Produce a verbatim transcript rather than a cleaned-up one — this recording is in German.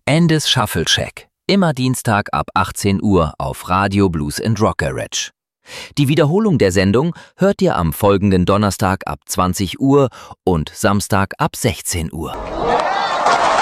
Andes Shuffle Shack. Immer Dienstag ab achtzehn Uhr auf Radio Blues and Rock Garage. Die Wiederholung der Sendung hört ihr am folgenden Donnerstag ab zwanzig Uhr und Samstag ab sechzehn Uhr.